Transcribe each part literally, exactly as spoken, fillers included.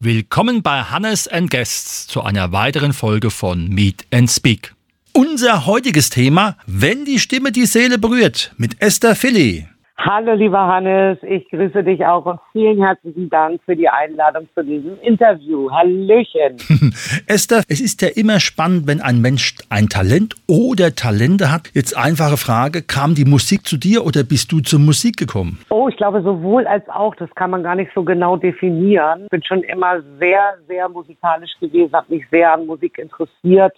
Willkommen bei Hannes and Guests zu einer weiteren Folge von Meet and Speak. Unser heutiges Thema: Wenn die Stimme die Seele berührt, mit Esther Philly. Hallo lieber Hannes, ich grüße dich auch und vielen herzlichen Dank für die Einladung zu diesem Interview. Hallöchen. Esther, es ist ja immer spannend, wenn ein Mensch ein Talent oder Talente hat. Jetzt einfache Frage, kam die Musik zu dir oder bist du zur Musik gekommen? Oh, ich glaube sowohl als auch, das kann man gar nicht so genau definieren. Ich bin schon immer sehr, sehr musikalisch gewesen, habe mich sehr an Musik interessiert,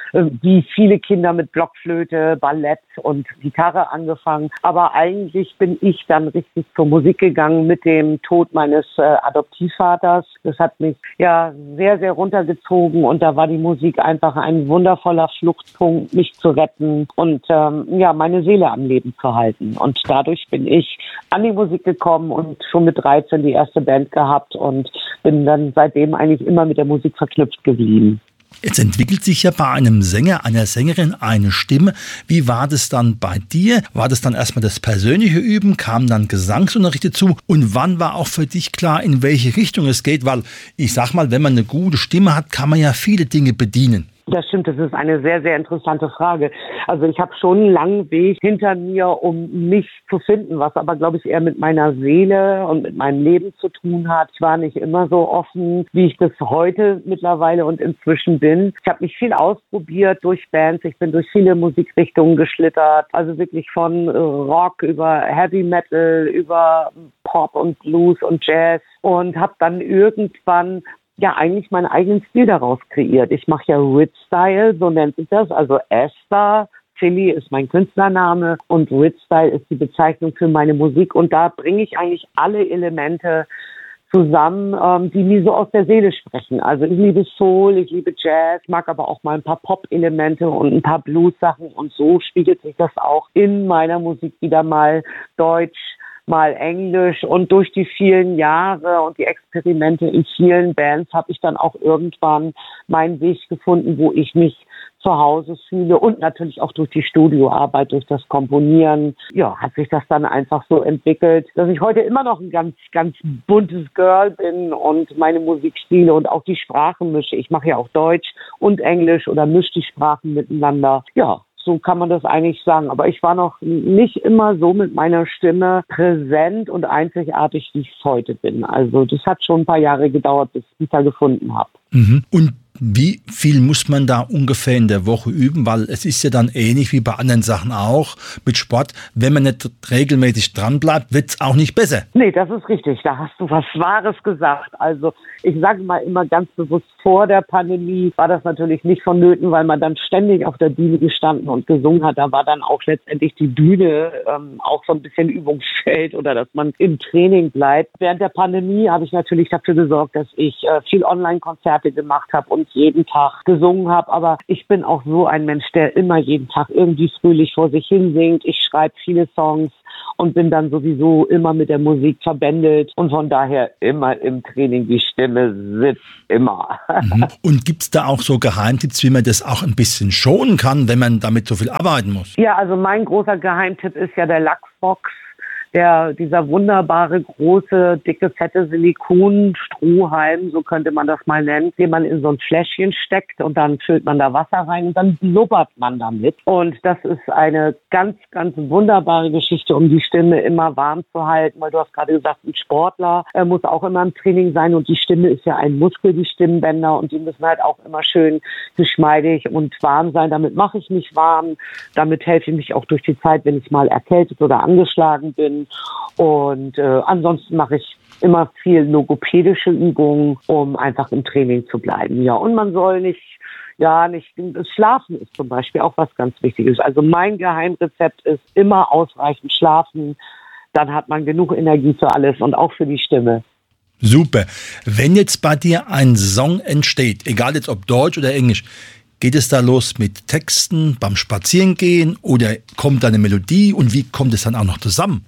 wie viele Kinder mit Blockflöte, Ballett und Gitarre angefangen. Aber eigentlich bin ich dann richtig zur Musik gegangen mit dem Tod meines äh, Adoptivvaters. Das hat mich ja sehr, sehr runtergezogen und da war die Musik einfach ein wundervoller Fluchtpunkt, mich zu retten und ähm, ja, meine Seele am Leben zu halten. Und dadurch bin ich an die Musik gekommen und schon mit dreizehn die erste Band gehabt und bin dann seitdem eigentlich immer mit der Musik verknüpft geblieben. Jetzt entwickelt sich ja bei einem Sänger, einer Sängerin eine Stimme. Wie war das dann bei dir? War das dann erstmal das persönliche Üben? Kamen dann Gesangsunterrichte zu? Und wann war auch für dich klar, in welche Richtung es geht? Weil ich sag mal, wenn man eine gute Stimme hat, kann man ja viele Dinge bedienen. Das stimmt, das ist eine sehr, sehr interessante Frage. Also ich habe schon einen langen Weg hinter mir, um mich zu finden, was aber, glaube ich, eher mit meiner Seele und mit meinem Leben zu tun hat. Ich war nicht immer so offen, wie ich das heute mittlerweile und inzwischen bin. Ich habe mich viel ausprobiert durch Bands. Ich bin durch viele Musikrichtungen geschlittert. Also wirklich von Rock über Heavy Metal, über Pop und Blues und Jazz und habe dann irgendwann ja eigentlich meinen eigenen Stil daraus kreiert. Ich mache ja Rit-Style, so nennt sich das, also Esther Philly ist mein Künstlername und Rit-Style ist die Bezeichnung für meine Musik und da bringe ich eigentlich alle Elemente zusammen, ähm, die mir so aus der Seele sprechen. Also ich liebe Soul, ich liebe Jazz, mag aber auch mal ein paar Pop-Elemente und ein paar Blues-Sachen und so spiegelt sich das auch in meiner Musik wieder mal Deutsch, mal Englisch und durch die vielen Jahre und die Experimente in vielen Bands habe ich dann auch irgendwann meinen Weg gefunden, wo ich mich zu Hause fühle und natürlich auch durch die Studioarbeit, durch das Komponieren. Ja, hat sich das dann einfach so entwickelt, dass ich heute immer noch ein ganz, ganz buntes Girl bin und meine Musikstile und auch die Sprachen mische. Ich mache ja auch Deutsch und Englisch oder mische die Sprachen miteinander. Ja. So kann man das eigentlich sagen. Aber ich war noch nicht immer so mit meiner Stimme präsent und einzigartig, wie ich es heute bin. Also das hat schon ein paar Jahre gedauert, bis ich mich da gefunden habe. Mhm. Und wie viel muss man da ungefähr in der Woche üben? Weil es ist ja dann ähnlich wie bei anderen Sachen auch mit Sport. Wenn man nicht regelmäßig dran bleibt, wird es auch nicht besser. Nee, das ist richtig. Da hast du was Wahres gesagt. Also ich sage mal immer ganz bewusst, vor der Pandemie war das natürlich nicht vonnöten, weil man dann ständig auf der Bühne gestanden und gesungen hat. Da war dann auch letztendlich die Bühne ähm, auch so ein bisschen Übungsfeld oder dass man im Training bleibt. Während der Pandemie habe ich natürlich dafür gesorgt, dass ich äh, viel Online-Konzerte gemacht habe und jeden Tag gesungen habe, aber ich bin auch so ein Mensch, der immer jeden Tag irgendwie fröhlich vor sich hin singt. Ich schreibe viele Songs und bin dann sowieso immer mit der Musik verbändelt und von daher immer im Training, die Stimme sitzt immer. Mhm. Und gibt es da auch so Geheimtipps, wie man das auch ein bisschen schonen kann, wenn man damit so viel arbeiten muss? Ja, also mein großer Geheimtipp ist ja der Lachsbox. Der, dieser wunderbare, große, dicke, fette Silikonstrohhalm, so könnte man das mal nennen, den man in so ein Fläschchen steckt und dann füllt man da Wasser rein und dann blubbert man damit. Und das ist eine ganz, ganz wunderbare Geschichte, um die Stimme immer warm zu halten, weil du hast gerade gesagt, ein Sportler äh, muss auch immer im Training sein und die Stimme ist ja ein Muskel, die Stimmbänder und die müssen halt auch immer schön geschmeidig und warm sein. Damit mache ich mich warm, damit helfe ich mich auch durch die Zeit, wenn ich mal erkältet oder angeschlagen bin. Und äh, ansonsten mache ich immer viel logopädische Übungen, um einfach im Training zu bleiben. Ja, und man soll nicht, ja, nicht, das Schlafen ist zum Beispiel auch was ganz Wichtiges. Also mein Geheimrezept ist immer ausreichend schlafen. Dann hat man genug Energie für alles und auch für die Stimme. Super. Wenn jetzt bei dir ein Song entsteht, egal jetzt ob Deutsch oder Englisch, geht es da los mit Texten beim Spazierengehen oder kommt da eine Melodie und wie kommt es dann auch noch zusammen?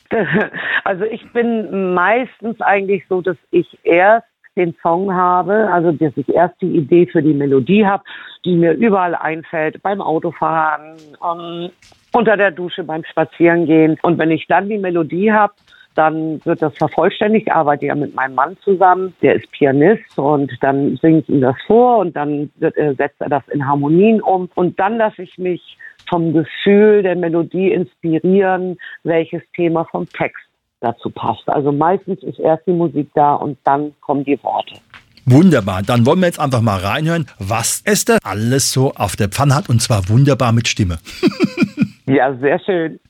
Also ich bin meistens eigentlich so, dass ich erst den Song habe, also dass ich erst die Idee für die Melodie habe, die mir überall einfällt, beim Autofahren, um, unter der Dusche, beim Spazierengehen. Und wenn ich dann die Melodie habe, dann wird das vervollständigt. Ich arbeite ja mit meinem Mann zusammen, der ist Pianist und dann singe ich ihm das vor und dann wird, äh, setzt er das in Harmonien um und dann lasse ich mich vom Gefühl der Melodie inspirieren, welches Thema vom Text dazu passt. Also meistens ist erst die Musik da und dann kommen die Worte. Wunderbar, dann wollen wir jetzt einfach mal reinhören, was Esther alles so auf der Pfanne hat und zwar wunderbar mit Stimme. Ja, sehr schön.